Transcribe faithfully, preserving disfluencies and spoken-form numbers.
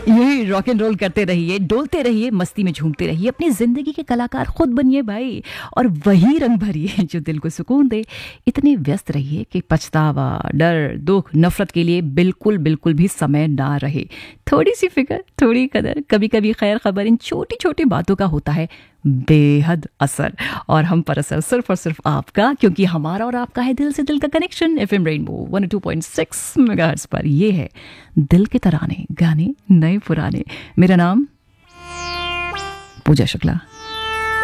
यही rock and role करते रहिए, डोलते रहिए, मस्ती में झूमते रहिए, अपनी जिंदगी के कलाकार खुद बनिए भाई, और वही रंग भरिए जो दिल को सुकून दे। इतने व्यस्त रहिए कि पछतावा, डर, दुख, नफरत के लिए बिल्कुल बिल्कुल भी समय ना रहे। थोड़ी सी फिक्र, थोड़ी कदर, कभी कभी खैर खबर, इन छोटी छोटी बातों का होता है बेहद असर, और हम पर असर सिर्फ और सिर्फ आपका, क्योंकि हमारा और आपका है दिल से दिल का connection. FM rainbow one O two point six megahertz पर ये है दिल के तराने, गाने नए पुराने। मेरा नाम पूजा शुक्ला।